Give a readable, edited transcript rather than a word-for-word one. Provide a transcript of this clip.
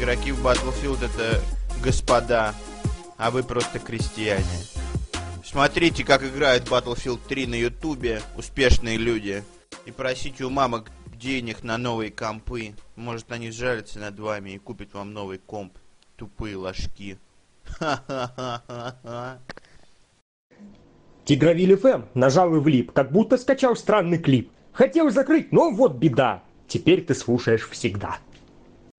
Игроки в Battlefield это господа, а вы просто крестьяне. Смотрите, как играют Battlefield 3 на ютубе успешные люди. И просите у мамок денег на новые компы. Может, они сжалятся над вами и купят вам новый комп. Тупые ложки. Ха-ха-ха-ха-ха. Тигровиль ФМ нажал и влип, как будто скачал странный клип. Хотел закрыть, но вот беда. Теперь ты слушаешь всегда.